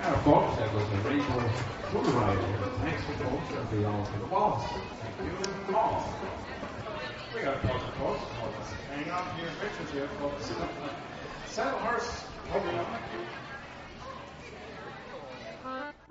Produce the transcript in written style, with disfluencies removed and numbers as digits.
And folks, that was the Rainbow Tour Rider. Thanks for folks for the all for the boss. Thank you all. We got a couple folks. Hang on to your pictures here, folks. Saddlehurst, Pokemon.